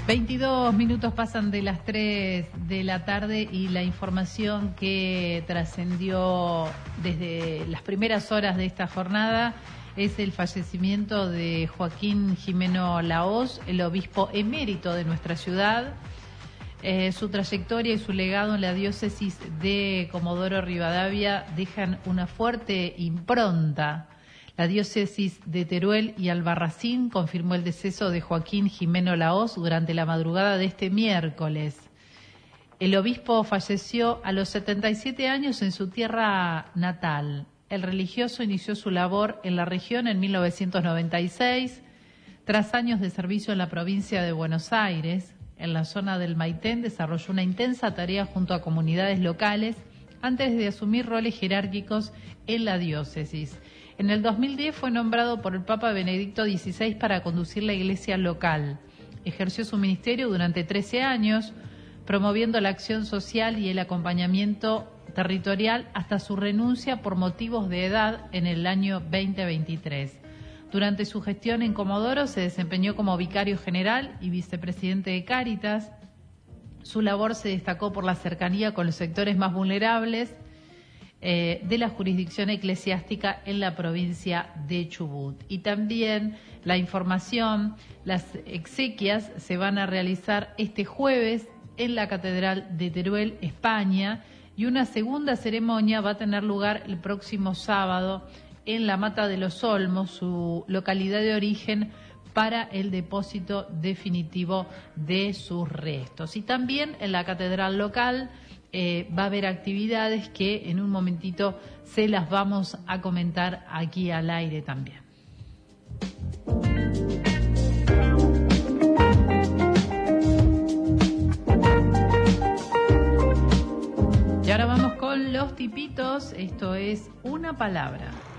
22 minutos pasan de las 3 de la tarde y la información que trascendió desde las primeras horas de esta jornada es el fallecimiento de Joaquín Gimeno Lahoz, el obispo emérito de nuestra ciudad. Su trayectoria y su legado en la diócesis de Comodoro Rivadavia dejan una fuerte impronta. La diócesis de Teruel y Albarracín confirmó el deceso de Joaquín Gimeno Lahoz durante la madrugada de este miércoles. El obispo falleció a los 77 años en su tierra natal. El religioso inició su labor en la región en 1996, tras años de servicio en la provincia de Buenos Aires. En la zona del Maitén desarrolló una intensa tarea junto a comunidades locales antes de asumir roles jerárquicos en la diócesis. En el 2010 fue nombrado por el Papa Benedicto XVI para conducir la iglesia local. Ejerció su ministerio durante 13 años, promoviendo la acción social y el acompañamiento territorial hasta su renuncia por motivos de edad en el año 2023. Durante su gestión en Comodoro se desempeñó como vicario general y vicepresidente de Cáritas. Su labor se destacó por la cercanía con los sectores más vulnerables de la jurisdicción eclesiástica en la provincia de Chubut. Y también la información, las exequias se van a realizar este jueves en la Catedral de Teruel, España, y una segunda ceremonia va a tener lugar el próximo sábado en la Mata de los Olmos, su localidad de origen, para el depósito definitivo de sus restos. Y también en la catedral local va a haber actividades que en un momentito se las vamos a comentar aquí al aire también. Y ahora vamos con los tipitos, esto es una palabra.